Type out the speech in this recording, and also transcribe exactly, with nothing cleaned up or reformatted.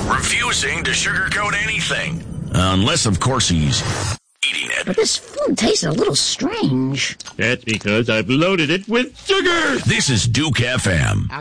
refusing to sugarcoat anything. Unless, of course, he's eating it. But this food tastes a little strange. That's because I've loaded it with sugar. This is Duke F M.